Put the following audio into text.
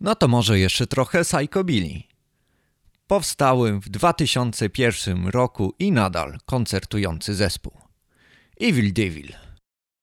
No to może jeszcze trochę Psychobilly. Powstały w 2001 roku i nadal koncertujący zespół. Evil Devil.